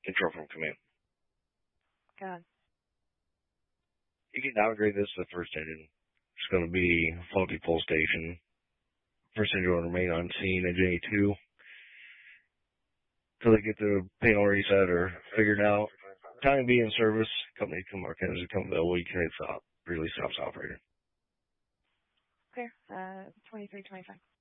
Control from command. God. You can downgrade this to the first engine. It's going to be faulty pull station. First engine will remain on scene, engine A2. Until they get the panel reset or figured out. Time to be in service. Company come mark as a company we can release stops operator. Clear. 2325.